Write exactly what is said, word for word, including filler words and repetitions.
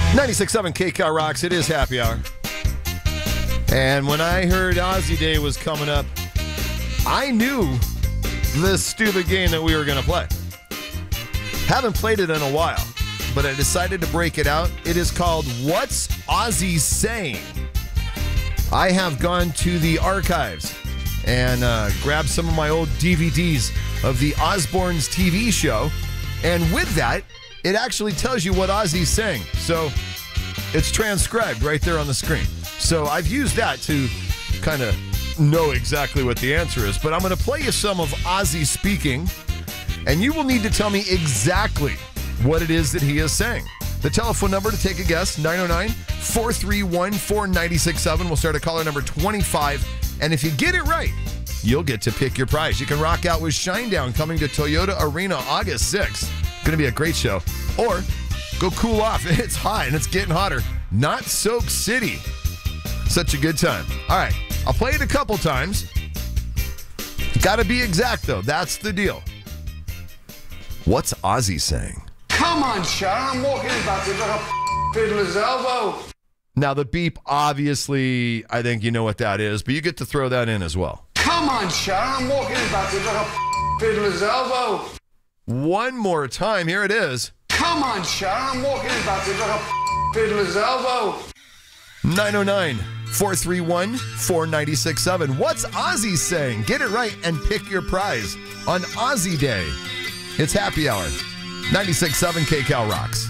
ninety-six point seven K C A L Rocks, it is happy hour. And when I heard Aussie Day was coming up, I knew this stupid game that we were going to play. Haven't played it in a while, but I decided to break it out. It is called What's Aussie Saying? I have gone to the archives and uh, grabbed some of my old D V Ds of the Osbournes T V show. And with that, it actually tells you what Ozzy's saying. So it's transcribed right there on the screen. So I've used that to kind of know exactly what the answer is. But I'm going to play you some of Ozzy speaking, and you will need to tell me exactly what it is that he is saying. The telephone number to take a guess, nine oh nine, four three one, four nine six seven. We'll start at caller number twenty-five. And if you get it right, you'll get to pick your prize. You can rock out with Shinedown coming to Toyota Arena August sixth. Going to be a great show. Or go cool off. It's hot and it's getting hotter. Not Soak City. Such a good time. All right. I'll play it a couple times. Got to be exact, though. That's the deal. What's Ozzy saying? Come on, Sharon. I'm walking backwards like a fiddler's elbow. Now, the beep, obviously, I think you know what that is, but you get to throw that in as well. Come on, Sharon. I'm walking backwards like a fiddler's elbow. One more time. Here it is. Come on, Sharon. I'm walking backwards like a fiddler's elbow. nine oh nine, four three one, four nine six seven. What's Ozzy saying? Get it right and pick your prize on Aussie Day. It's happy hour. ninety-six point seven K C A L Rocks.